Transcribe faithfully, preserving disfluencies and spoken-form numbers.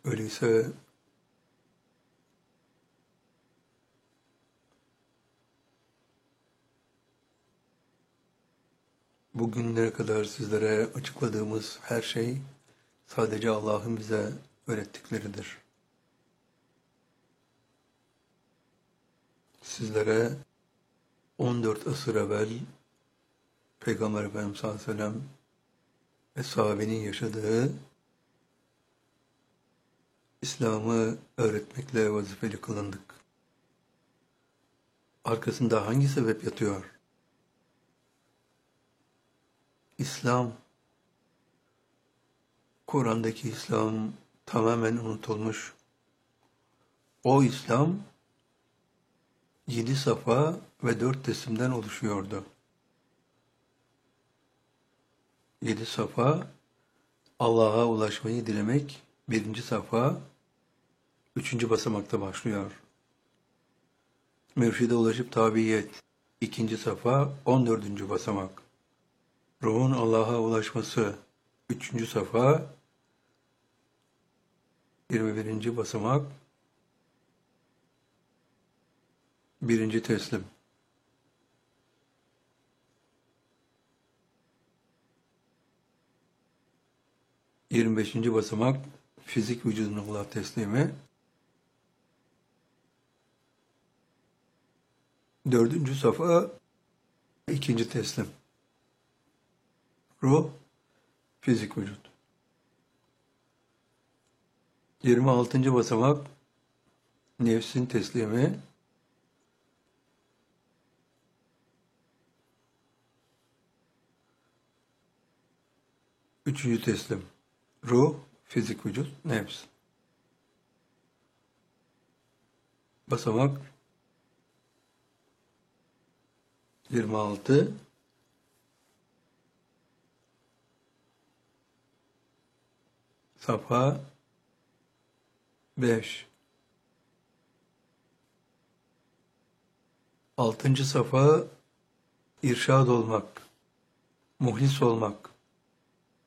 Öyleyse bugünlere kadar sizlere açıkladığımız her şey sadece Allah'ın bize öğrettikleridir. Sizlere on dört asır evvel Peygamber Efendimiz sallallahu aleyhi ve sellem ve sahabenin yaşadığı İslam'ı öğretmekle vazifeli kılındık. Arkasında hangi sebep yatıyor? İslam, Kur'an'daki İslam tamamen unutulmuş. O İslam yedi safa ve dört resimden oluşuyordu. Yedi safa, Allah'a ulaşmayı dilemek, birinci safa, üçüncü basamakta başlıyor. Mürşide ulaşıp tabiyet, ikinci safa, on dördüncü basamak. Ruhun Allah'a ulaşması, üçüncü safa, yirmi birinci basamak, birinci teslim. yirmi beşinci basamak, fizik vücudun Allah teslimi. Dördüncü safa, ikinci teslim. Ruh, fizik vücut. yirmi altıncı basamak, nefsin teslimi. Üçüncü teslim. Ruh, fizik vücut, nefs. Basamak yirmi altı. Safa beş. Altıncı safa irşad olmak, muhlis olmak.